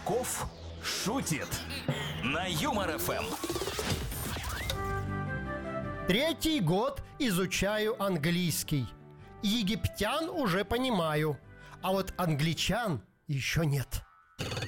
Казаков шутит на Юмор ФМ. Третий год изучаю английский. Египтян уже понимаю, а вот англичан еще нет.